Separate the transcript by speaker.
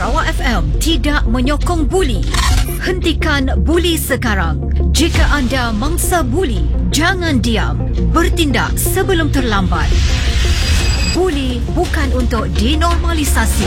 Speaker 1: Sarawak FM tidak menyokong buli. Hentikan buli sekarang. Jika anda mangsa buli, jangan diam. Bertindak sebelum terlambat. Buli bukan untuk dinormalisasi.